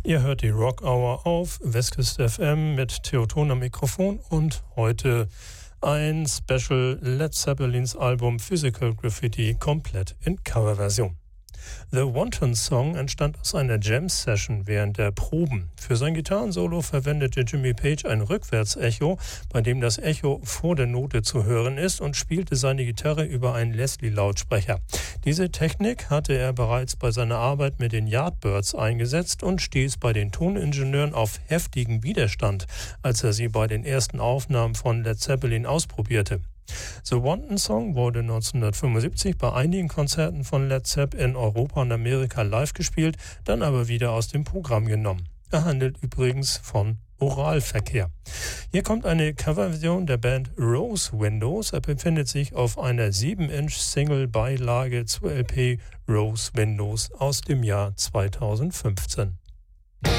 Ihr hört die Rock Hour auf Westküste FM mit Theoton am Mikrofon und heute ein Special Led Zeppelins Album Physical Graffiti komplett in Coverversion. The Wanton Song entstand aus einer Jam-Session während der Proben. Für sein Gitarrensolo verwendete Jimmy Page ein Rückwärtsecho, bei dem das Echo vor der Note zu hören ist, und spielte seine Gitarre über einen Leslie-Lautsprecher. Diese Technik hatte er bereits bei seiner Arbeit mit den Yardbirds eingesetzt und stieß bei den Toningenieuren auf heftigen Widerstand, als er sie bei den ersten Aufnahmen von Led Zeppelin ausprobierte. The Wanton Song wurde 1975 bei einigen Konzerten von Led Zepp in Europa und Amerika live gespielt, dann aber wieder aus dem Programm genommen. Er handelt übrigens von Oralverkehr. Hier kommt eine Coverversion der Band Rose Windows. Er befindet sich auf einer 7-Inch-Single-Beilage zur LP Rose Windows aus dem Jahr 2015.